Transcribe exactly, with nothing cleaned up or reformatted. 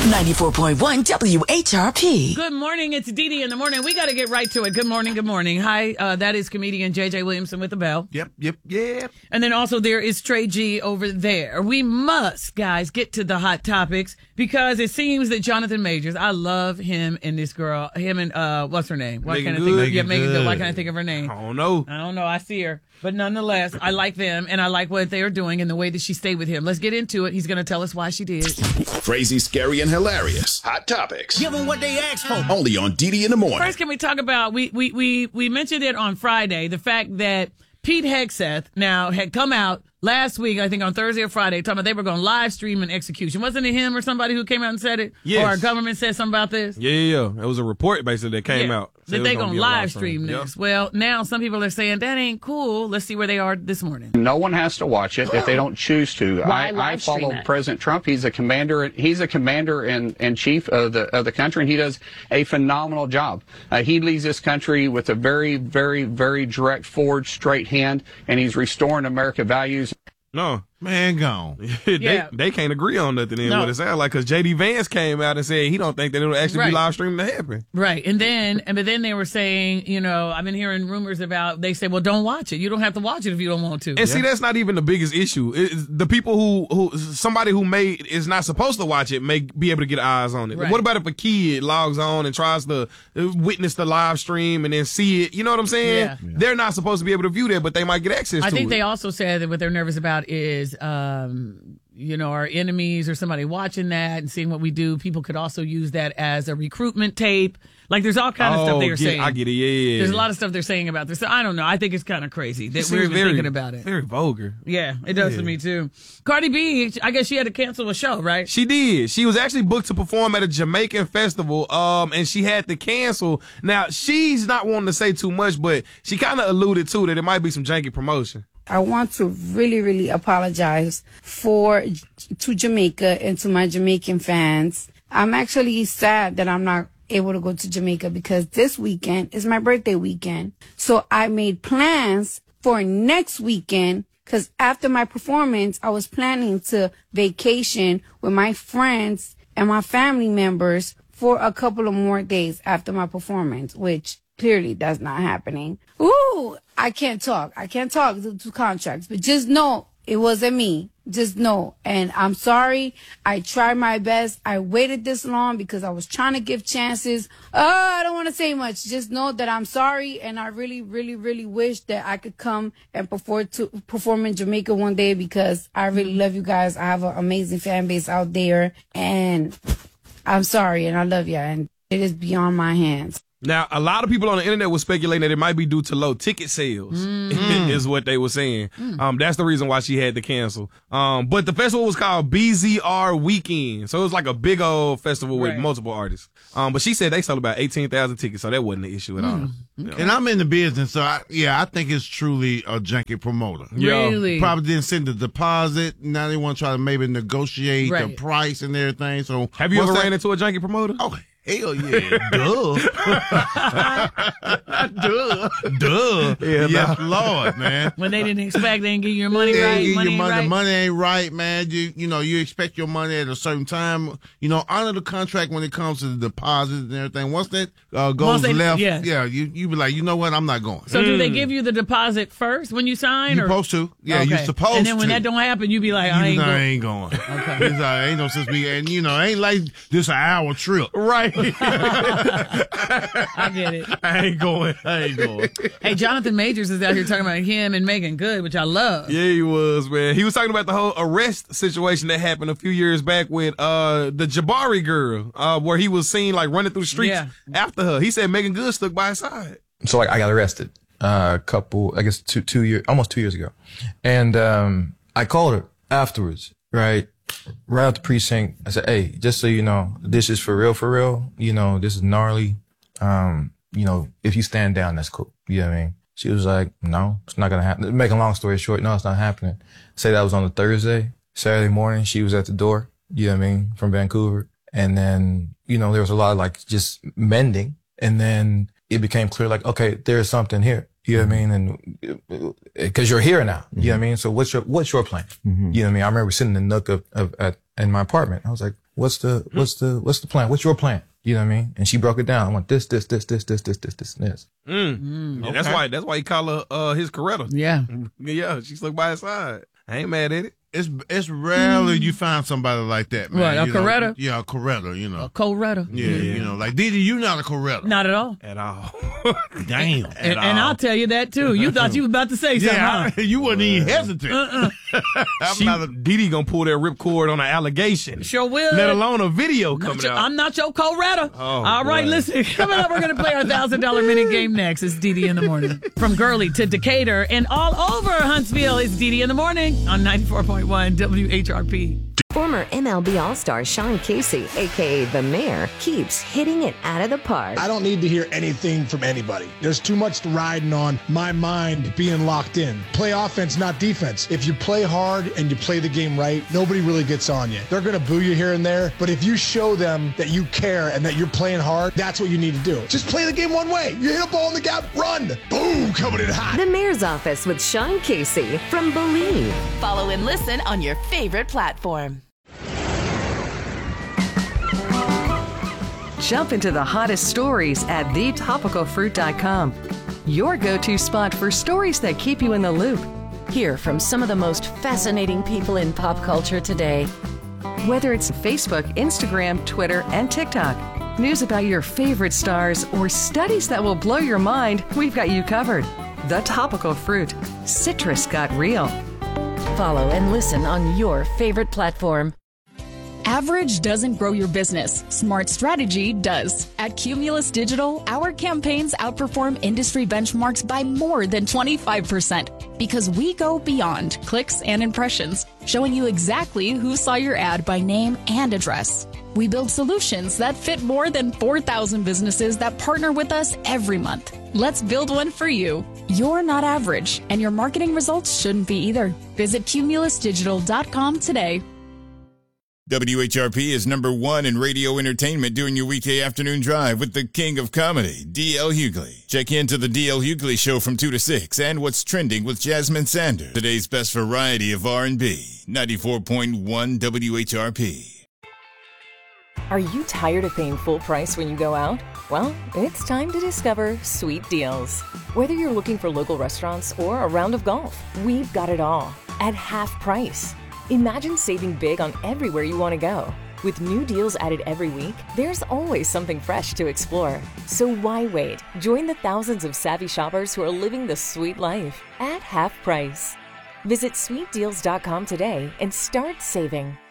ninety-four point one W H R P. Good morning. It's Dee Dee in the morning. We got to get right to it. Good morning. Good morning. Hi, uh, that is comedian J J Williamson with the bell. Yep, yep, yep. And then also there is Trey G over there. We must, guys, get to the hot topics because it seems that Jonathan Majors, I love him and this girl, him and, uh, what's her name? Why Megan can't I think Good. of, yeah, Megan Good. Good. Why can't I think of her name? I don't know. I don't know. I see her. But nonetheless, I like them and I like what they are doing and the way that she stayed with him. Let's get into it. He's going to tell us why she did. Crazy, scary, and hilarious. Hot topics. Give them what they asked for. Only on Dee Dee in the morning. First, can we talk about, we, we, we, we mentioned it on Friday, the fact that Pete Hegseth now had come out last week, I think on Thursday or Friday, talking about they were going to live stream an execution. Wasn't it him or somebody who came out and said it? Yes. Or our government said something about this? Yeah, yeah, yeah. It was a report basically that came Yeah. out. That they going to live stream this. Yep. Well, now some people are saying that ain't cool. Let's see where they are this morning. No one has to watch it if they don't choose to. Why I, I live stream follow it? President Trump. He's a commander. He's a commander and, and chief of the of the country, and he does a phenomenal job. Uh, he leads this country with a very, very, very direct, forward, straight hand, and he's restoring American values. No. Man, gone. they, Yeah. they can't agree on nothing in No. what it sounds like because J D Vance came out and said he don't think that it'll actually Right. be live streaming to happen. Right. And then, and but then they were saying, you know, I've been hearing rumors about, they say, well, don't watch it. You don't have to watch it if you don't want to. And see, that's not even the biggest issue. It's the people who, who, somebody who may, is not supposed to watch it may be able to get eyes on it. Right. What about if a kid logs on and tries to witness the live stream and then see it? You know what I'm saying? Yeah. Yeah. They're not supposed to be able to view that, but they might get access I to think it. they also said that what they're nervous about is, um, you know, our enemies or somebody watching that and seeing what we do. People could also use that as a recruitment tape. Like there's all kind of oh, stuff they're get- saying. I get it. Yeah, yeah, yeah. There's a lot of stuff they're saying about this. So I don't know. I think it's kind of crazy that It we're seems even very, thinking about it. Very vulgar. Yeah, it does Yeah. to me too. Cardi B, I guess she had to cancel a show, right? She did. She was actually booked to perform at a Jamaican festival, um, and she had to cancel. Now, she's not wanting to say too much, but she kind of alluded to that it might be some janky promotion. I want to really, really apologize for to Jamaica and to my Jamaican fans. I'm actually sad that I'm not able to go to Jamaica because this weekend is my birthday weekend. So I made plans for next weekend because after my performance, I was planning to vacation with my friends and my family members for a couple of more days after my performance, which clearly that's not happening. Ooh, I can't talk. I can't talk to, to contracts, but just know it wasn't me. Just know. And I'm sorry. I tried my best. I waited this long because I was trying to give chances. Oh, I don't want to say much. Just know that I'm sorry. And I really, really, really wish that I could come and perform to perform in Jamaica one day because I really love you guys. I have an amazing fan base out there and I'm sorry and I love you. And it is beyond my hands. Now, a lot of people on the internet were speculating that it might be due to low ticket sales, mm. is what they were saying. Mm. Um, that's the reason why she had to cancel. Um, but the festival was called B Z R Weekend. So it was like a big old festival with Right. multiple artists. Um, but she said they sold about eighteen thousand tickets, so that wasn't an issue at Mm. all. You know? And I'm in the business, so I, yeah, I think it's truly a janky promoter. Yeah. Really? Probably didn't send the deposit. Now they want to try to maybe negotiate the Right. price and everything. So Have you what's ever that? ran into a janky promoter? Oh, hell yeah. Duh. Duh. Duh. Yeah, yes, nah. Lord, man. When they didn't expect, they didn't give you your money Yeah, right. you- Money your ain't money, right. money ain't right, man. You you know you expect your money at a certain time. You know, honor the contract when it comes to the deposits and everything. Once that uh, goes Once they- left, yeah. yeah, you you be like, you know what, I'm not going. So do they Mm. give you the deposit first when you sign? You're or? supposed to, yeah, Okay. you're supposed to. And then when that don't happen, you be like, you I ain't know, I going. ain't going. Okay, it's, uh, ain't no sense me, and you know, ain't like this an hour trip. Right. I get it. I ain't going. I ain't going. Hey, Jonathan Majors is out here talking about him and Megan Good, which I love. Yeah, he was, man. He was talking about the whole arrest situation that happened a few years back with uh the Jabari girl, uh, where he was seen like running through the streets Yeah. after her. He said Megan Good stuck by his side. So like I got arrested uh, a couple, I guess two, two years, almost two years ago. And, um, I called her afterwards, right? Right out the precinct. I said, hey, just so you know, this is for real, for real. You know, this is gnarly. Um, you know, if you stand down, that's cool. You know what I mean? She was like, no, it's not going to happen. Making a long story short, no, it's not happening. Say that was on a Thursday. Saturday morning, she was at the door, you know what I mean, from Vancouver. And then, you know, there was a lot of like just mending. And then it became clear, like, okay, there's something here. You know what I mean? And because you're here now, you know what I mean? So what's your, what's your plan? You know what I mean? I remember sitting in the nook of, of at, in my apartment. I was like, what's the, what's the, what's the plan? What's your plan? You know what I mean? And she broke it down. I want this, this, this, this, this, this, this, this, and this. Mm. Mm, Yeah, okay. That's why. That's why he call her uh, his Coretta. Yeah. Yeah, she stuck by his side. I ain't mad at it. It's it's rarely you find somebody like that, man. What, a You know, Coretta? Yeah, a Coretta, you know. A Coretta. yeah, you know, like Didi, you not a Coretta. Not at all. At all. Damn. And, and I'll tell you that too. You thought you was about to say something. Yeah, huh? I, you wasn't even hesitant. Uh-uh. I'm She, not a, Didi gonna pull that ripcord on an allegation. Sure will. Let alone a video Not coming your- out. I'm not your Coretta. Oh, All right, boy. listen. Coming up, we're going to play our one thousand dollars minute game next. It's Didi in the morning. From Gurley to Decatur and all over Huntsville, it's Didi in the morning on ninety-four point one W H R P. Former M L B All-Star Sean Casey, a k a. The Mayor, keeps hitting it out of the park. I don't need to hear anything from anybody. There's too much riding on my mind being locked in. Play offense, not defense. If you play hard and you play the game right, nobody really gets on you. They're going to boo you here and there, but if you show them that you care and that you're playing hard, that's what you need to do. Just play the game one way. You hit a ball in the gap, run. Boom, coming in hot. The Mayor's Office with Sean Casey from Believe. Follow and listen on your favorite platform. Jump into the hottest stories at the topical fruit dot com. Your go-to spot for stories that keep you in the loop. Hear from some of the most fascinating people in pop culture today. Whether it's Facebook, Instagram, Twitter, and TikTok, news about your favorite stars, or studies that will blow your mind, we've got you covered. The Topical Fruit. Citrus got real. Follow and listen on your favorite platform. Average doesn't grow your business. Smart strategy does. At Cumulus Digital, our campaigns outperform industry benchmarks by more than twenty-five percent because we go beyond clicks and impressions, showing you exactly who saw your ad by name and address. We build solutions that fit more than four thousand businesses that partner with us every month. Let's build one for you. You're not average, and your marketing results shouldn't be either. Visit cumulus digital dot com today. W H R P is number one in radio entertainment during your weekday afternoon drive with the king of comedy, D L Hughley. Check into the D L Hughley Show from two to six and What's Trending with Jasmine Sanders. Today's best variety of R and B, ninety-four point one W H R P. Are you tired of paying full price when you go out? Well, it's time to discover Sweet Deals. Whether you're looking for local restaurants or a round of golf, we've got it all at half price. Imagine saving big on everywhere you want to go. With new deals added every week, there's always something fresh to explore. So why wait? Join the thousands of savvy shoppers who are living the sweet life at half price. Visit sweet deals dot com today and start saving.